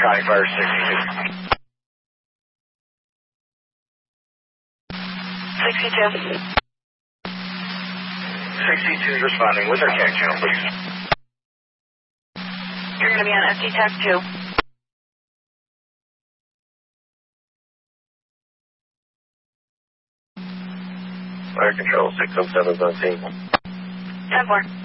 County Fire 62. 62. 62 is responding with our CAC channel, please. You're going to be on FT Tech 2. Fire Control 607 on scene. 10-4.